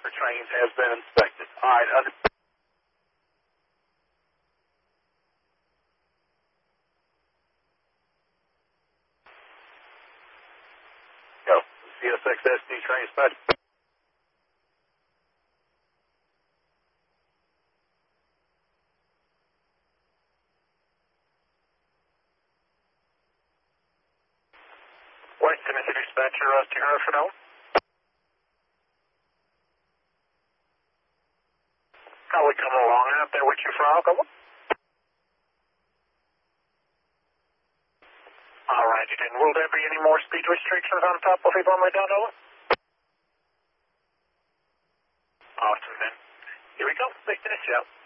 Trains has been inspected. All right, go. CSXSD train spec. West Tennessee dispatcher, Sierra Chanel. How we coming along out there with you, Frog? Over. All right, then will there be any more speed restrictions on top of it on my down, over? Awesome, then. Here we go. Big finish out.